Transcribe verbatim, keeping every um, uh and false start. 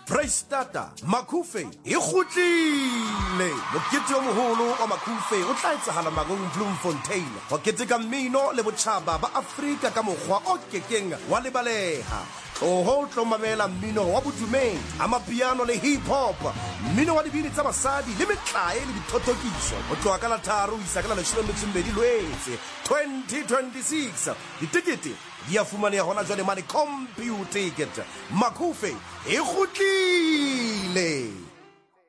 Freistata Makhufe e kgutlile mokete o moholo wa Makhufe o tla etsahala Magong Bloemfontein go keteka mmino le botjhaba ba Afrika ka mokgwa o kekeng wa lebaleha o ho tlomamela mmino wa bodumedi amapiano le hip hop mmino wa dibini tsa basadi le metlae le dithotokiso o tloa ka la tharo isa ka la leshome le metso e mmedi Lwetse twenty twenty-six ditikete di a fumaneha hona jwale mane computer ticket Makhufe e kgutlile.